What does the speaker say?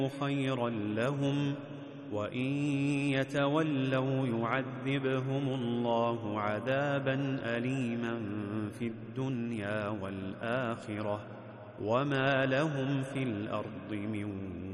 خيرا لهم، وإن يتولوا يعذبهم الله عذابا أليما في الدنيا والآخرة، وما لهم في الأرض من